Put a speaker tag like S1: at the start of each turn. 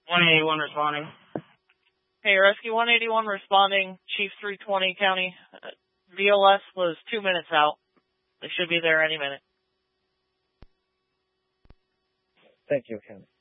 S1: 181 responding.
S2: Hey, Rescue 181 responding, Chief 320 County. VLS was 2 minutes out. They should be there any minute.
S3: Thank you, Ken.